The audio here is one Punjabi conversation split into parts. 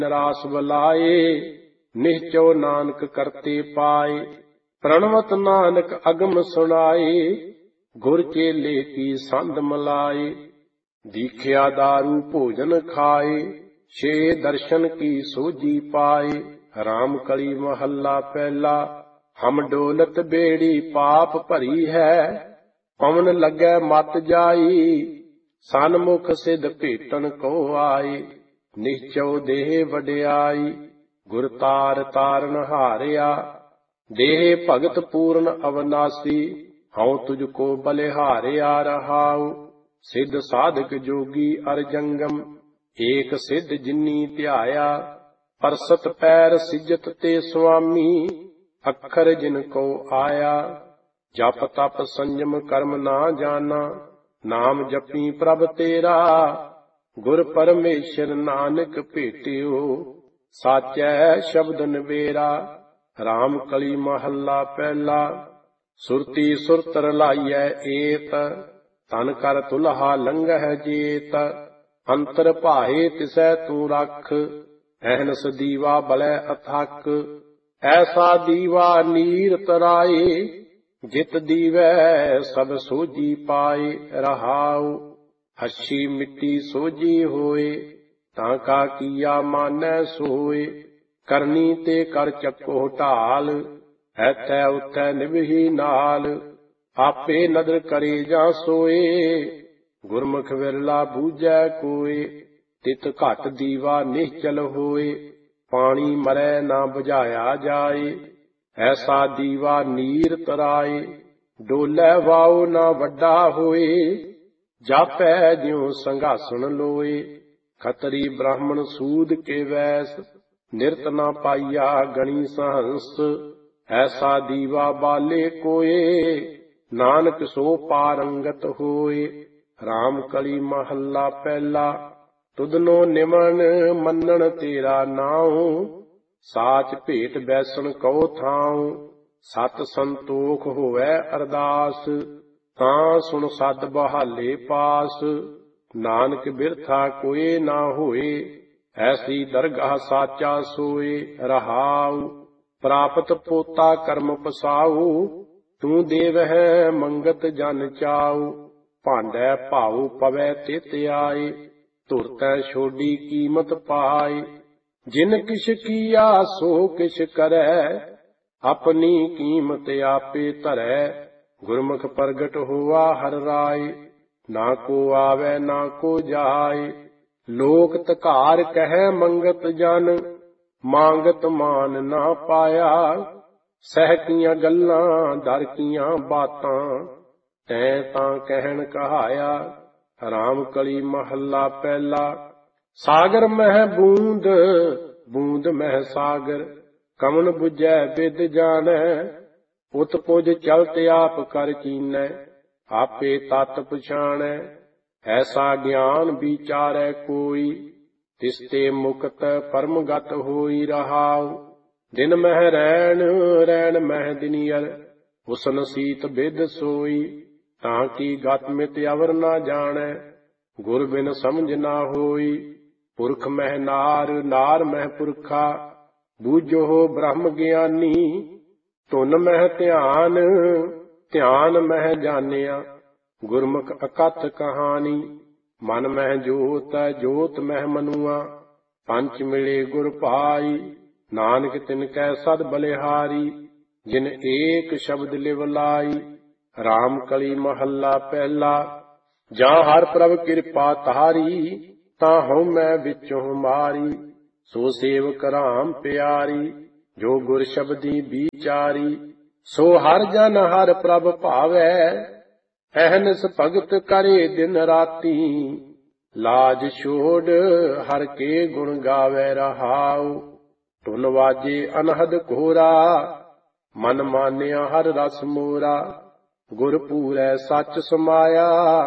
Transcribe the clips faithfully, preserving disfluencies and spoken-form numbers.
निराश बलाए, निश्चो नानक करते पाए। प्रणवत नानक अगम सुनाए, गुर चेले की संध मलाए। दीख्या दारू भोजन खाए, छे दर्शन की सोजी पाए। राम कली महला पहला, हम डोलत बेड़ी पाप भरी है। पवन लगे मत जाई, सन्मुख सिद्ध भेटन को आए। निश्चो देह वड्याई, गुर तार तारन हारिया। देह भगत पूर्ण अविनाशी, हऊँ तुझको बलिहारिया रहाऊ। सिद्ध साधक जोगी अर जंगम, एक सिद्ध जिन्नी ध्याया। परसत पैर सिजत ते स्वामी, अखर जिनको आया। जप तप संयम कर्म ना जाना, नाम जपी प्रभ तेरा। गुर परमेश्वर नानक भेटियो, साचै शब्द नबेरा। राम कली महला पहला, सुरती सुरत रलाइयै एत। तन कर तुल्हा लंघह जेत, अंतर भाए तिसै तू रख। अहनस दीवा बलै अथक, ऐसा दीवा नीर तराए। जित दीवै सब सोजी पाए रहाऊ। हच्छी मिट्टी सोजी होए, ताका किया मानै सोए। करनी ते कर चक्को ढाल, ऐथै उत्थै निभही नाल। आपे नदर करे जां सोए, गुरमुख विरला बूझै कोय। तित घट दीवा निश्चल होए, पानी मरै ना बुझाया जाए। ऐसा दीवा नीर तराए, डोलै वाओ ना वड्डा होए। जापै ज्यों संघासण लोए, खतरी ब्राह्मण सूद के वैस। निरत ना पाइया गणी सहंस, ऐसा दीवा बाले कोए। नानक सो पारंगत होए। राम कली महला पहला, तुधनो निमन मन्नण तेरा नाऊं। साच भेट बैसण कहो थाऊं, सत संतोख होवै अरदास। तां सुन सद बहाले पास, नानक बिरथा कोई ना होए। ऐसी दरगाह साचा सोए रहाऊ। प्राप्त पोता कर्म पसाऊ, तू देवਹਿ मंगत जन चाऊ। भांडै भाऊ पवै तित आए, धुरतै छोड़ी कीमत पाए। जिन किछ किया सो किछ करै, अपनी कीमत आपे धरै। गुरमुख प्रगट होआ हर राय, ना को आवे ना को जाय। लोक तकार कहै मंगत जन, मांगत मान ना पाया। सह कीਆਂ ਗੱਲਾਂ ਦਰ ਕੀਆਂ ਬਾਤਾਂ, ਤੈਂ ਤਾਂ ਕਹਿਣ ਕਹਾਇਆ। ਰਾਮ ਕਲੀ ਮਹੱਲਾ ਪਹਿਲਾ, ਸਾਗਰ ਮਹਿ ਬੂੰਦ ਬੂੰਦ ਮਹਿ ਸਾਗਰ। ਕਮਨ ਬੁਝੈ ਬਿਦ ਜਾਣੈ, ਉਤ ਪੁਜ ਚਲਤ ਆਪ ਕਰ ਕੀਨੈ। ਆਪੇ ਤਤ ਪਛਾਣੈ, ਐਸਾ ਗਿਆਨ ਵਿਚਾਰੈ ਕੋਈ। ਤਿਸਤੇ ਮੁਕਤ ਪਰਮਗਤ ਹੋਈ ਰਹਾਉ। दिन मह रैन रैन मह दिनियर, हुसन सीत बिद सोई। ताकि गत मित अवर ना जानै, गुर बिन समझ ना होई। पुरख मह नार नार मह पुरखा, बूझो ब्रह्म ज्ञानी। धुन मह ध्यान ध्यान मह जानिया, गुरमुख अकथ कहानी। मन मह जोत जोत मह मनुआ, पंच मिले गुर भाई। नानक तिनकै सद बलिहारी, जिन एक शब्द लिव लाई। राम कली महला पहला, ਜਾਂ ਹਰ ਪ੍ਰਭ ਕਿਰਪਾ ਤਾਰੀ। ਤਾਂ ਹਉ ਮੈਂ ਵਿੱਚੋਂ ਮਾਰੀ, ਸੋ ਸੇਵਕ ਰਾਮ ਪਿਆਰੀ। ਜੋ ਗੁਰ ਸ਼ਬਦੀ ਵਿਚਾਰੀ, ਸੋ ਹਰ ਜਨ ਹਰ ਪ੍ਰਭ ਭਾਵੈ। ਅਹਨਿਸ ਭਗਤ ਕਰੇ ਦਿਨ ਰਾਤੀ, ਲਾਜ ਛੋੜ ਹਰ ਕੇ ਗੁਣ ਗਾਵੈ ਰਹਾਉ। ਧੁਨ ਵਾਜੇ ਅਨਹਦ ਘੋਰਾ, ਮਨ ਮਾਨਿਆ ਹਰ ਰਸ ਮੋਰਾ। ਗੁਰ ਪੂਰੈ ਸੱਚ ਸਮਾਇਆ,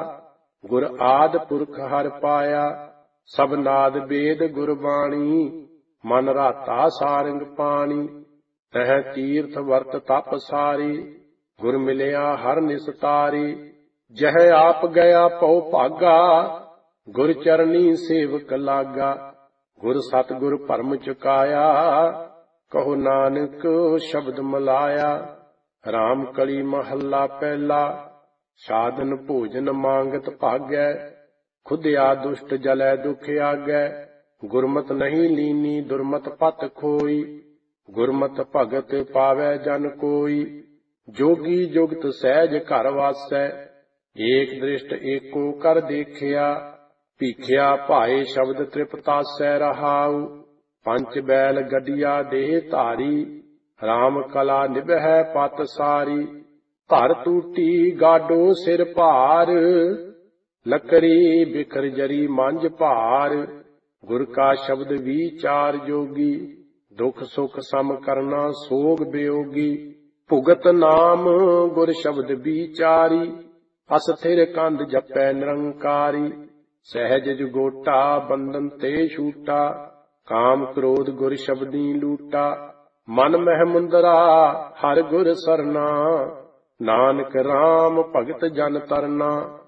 ਗੁਰ ਆਦਿ ਪੁਰਖ ਹਰਿ ਪਾਇਆ। ਸਭ ਨਾਦ ਵੇਦ ਗੁਰਬਾਣੀ, ਮਨ ਰਾਤਾ ਸਾਰੰਗ ਪਾਣੀ। ਤਹ ਤੀਰਥ ਵਰਤ ਤਪ ਸਾਰੀ, ਗੁਰ ਮਿਲਿਆ ਹਰ ਨਿਸਤਾਰੀ। ਜਹ ਆਪ ਗਿਆ ਪਉ ਭਾਗਾ, ਗੁਰ ਚਰਨੀ ਸੇਵਕ ਲਾਗਾ। ਗੁਰ ਸਤਿਗੁਰ ਭਰਮ ਚੁਕਾਇਆ, ਕਹੋ ਨਾਨਕ ਸ਼ਬਦ ਮਲਾਇਆ। ਰਾਮ ਕਲੀ ਮਹੱਲਾ ਪਹਿਲਾ, ਸਾਧਨ ਭੋਜਨ ਮੰਗਤ ਭਾਗੈ, ਖੁਦਿਆ ਦੁਸ਼ਟ ਜਲੈ ਦੁਖ ਆਗੈ। ਗੁਰਮਤਿ ਨਹੀਂ ਲੀਨੀ ਦੁਰਮਤਿ ਪਤ ਖੋਈ, ਗੁਰਮਤਿ ਭਗਤ ਪਾਵੈ ਜਨ ਕੋਈ। ਜੋਗੀ ਜੁਗਤ ਸਹਿਜ ਘਰ ਵਾਸੈ, ਏਕ ਦ੍ਰਿਸ਼ਟ ਏਕੋ ਕਰ ਦੇਖਿਆ। ਭੀਖਿਆ ਭਾਏ ਸ਼ਬਦ ਤ੍ਰਿਪਤਾਸੈ ਰਹਾਉ, ਪੰਚ ਬੈਲ ਗੱਡੀਆ ਦੇਹ ਧਾਰੀ। ਰਾਮ ਕਲਾ ਨਿਭੈ ਪਤ ਸਾਰੀ, ਧਰ ਟੂਟੀ ਗਾਡੋ ਸਿਰ ਭਾਰ। ਲੱਕੜੀ ਬਿਖਰ ਜਰੀ ਮੰਝ ਭਾਰ, ਗੁਰ ਕਾ ਸ਼ਬਦ ਵਿਚਾਰ ਜੋਗੀ। ਦੁਖ ਸੁਖ ਸਮ ਕਰਨਾ ਸੋਗ ਬਿਯੋਗੀ, ਭੁਗਤ ਨਾਮ ਗੁਰ ਸ਼ਬਦ ਵਿਚਾਰੀ। ਅਸਥਿਰ ਕੰਧ ਜਪੈ ਨਿਰੰਕਾਰੀ, ਸਹਿਜ ਜੁਗੋਟਾ ਬੰਧਨ ਤੇ ਛੂਟਾ। ਕਾਮ ਕ੍ਰੋਧ ਗੁਰ ਸ਼ਬਦੀ ਲੂਟਾ, ਮਨ ਮਹਿ ਮੁੰਦਰਾ ਹਰਿ ਗੁਰ ਸਰਨਾ। ਨਾਨਕ ਰਾਮ ਭਗਤ ਜਨ ਤਰਨਾ,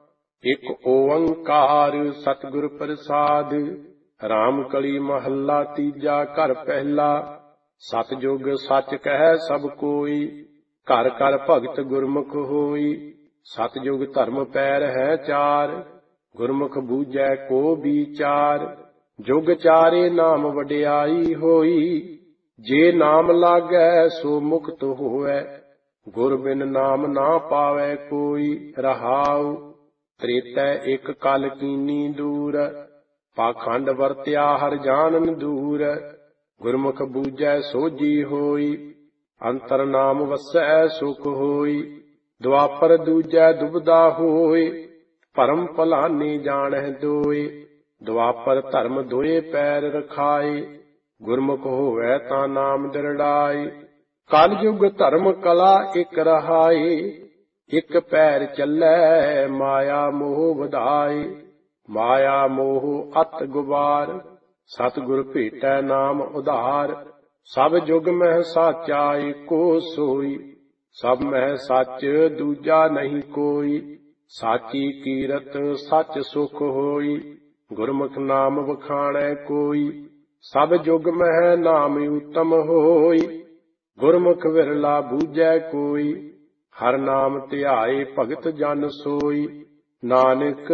ਇਕ ਓੰਕਾਰ ਸਤਿਗੁਰ ਪ੍ਰਸਾਦ। ਰਾਮ ਕਲੀ ਮਹੱਲਾ ਤੀਜਾ, ਘਰ ਪਹਿਲਾ। ਸਤਿਜੁਗ ਸੱਚ ਕਹਿ ਸਭ ਕੋਈ, ਘਰ ਘਰ ਭਗਤ ਗੁਰਮੁਖ ਹੋਈ। ਸਤਿਜੁਗ ਧਰਮ ਪੈਰ ਹੈ ਚਾਰ, ਗੁਰਮੁਖ ਬੂਝੈ ਕੋ ਵਿਚਾਰ। ਜੁਗ ਚਾਰੇ ਨਾਮ ਵਡਿਆਈ ਹੋਈ, ਜੇ ਨਾਮ ਲਾਗੈ ਸੋ ਮੁਕਤ ਹੋਵੈ। ਗੁਰ ਬਿਨ ਨਾਮ ਨਾ ਪਾਵੈ ਕੋਈ, ਰਹਾਉ। ਤ੍ਰੇਤੈ ਇਕ ਕਲ ਕੀਨੀ ਦੂਰ, ਪਾਖੰਡ ਵਰਤਿਆ ਹਰ ਜਾਣਨ ਦੂਰ। ਗੁਰਮੁਖ ਬੂਝੈ ਸੋਝੀ ਹੋਈ, ਅੰਤਰ ਨਾਮ ਵਸੈ ਸੁਖ ਹੋਈ। ਦੁਆਪਰ ਦੂਜੈ ਦੁਬਦਾ ਹੋਏ, ਭਰਮ ਭਲਾਨੀ ਜਾਣਹਿ ਦੋਏ। ਦੁਆਪਰ ਧਰਮ ਦੋਏ ਪੈਰ ਰਖਾਏ, ਗੁਰਮੁਖ ਹੋਵੈ ਤਾਂ ਨਾਮ ਦ੍ਰਿੜਾਏ। ਕਲਯੁਗ ਧਰਮ ਕਲਾ ਇਕ ਰਹਾਏ, ਇਕ ਪੈਰ ਚੱਲੈ ਮਾਇਆ ਮੋਹ ਵਧਾਏ। ਮਾਇਆ ਮੋਹ ਅਤ ਗੁਬਾਰ, ਸਤਿਗੁਰ ਭੇਟੈ ਨਾਮ ਉਧਾਰ। ਸਭ ਜੁਗ ਮਹਿ ਸਾਚਾ ਏਕੋ ਸੋਈ, ਸਭ ਮਹਿ ਸੱਚ ਦੂਜਾ ਨਹੀਂ ਕੋਈ। ਸਾਚੀ ਕੀਰਤ ਸੱਚ ਸੁਖ ਹੋਈ, ਗੁਰਮੁਖ ਨਾਮ ਵਖਾਣੈ ਕੋਈ। ਸਭ ਜੁਗ ਮਹਿ ਨਾਮ ਉਤਮ ਹੋਈ, ਗੁਰਮੁਖ ਵਿਰਲਾ ਬੂਝੈ ਕੋਈ। ਹਰ ਨਾਮ ਧਿਆਏ ਭਗਤ ਜਨ ਸੋਈ, ਨਾਨਕ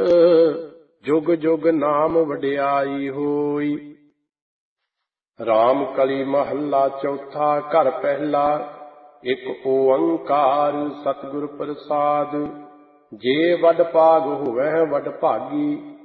ਜੁਗ ਜੁਗ ਨਾਮ ਵਡਿਆਈ ਹੋਈ। ਰਾਮ ਕਲੀ ਮਹੱਲਾ ਚੌਥਾ, ਘਰ ਪਹਿਲਾ। ਇਕ ਓੰਕਾਰ ਸਤਿਗੁਰ ਪ੍ਰਸਾਦ, ਜੇ ਵਡ ਭਾਗ ਹੋਵੈ ਵਡ ਭਾਗੀ।